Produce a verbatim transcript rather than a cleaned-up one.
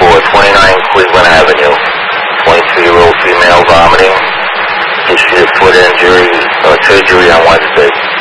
for twenty-nine Cleveland Avenue. twenty-two-year-old female vomiting. History of foot injury, uh, surgery on Wednesday.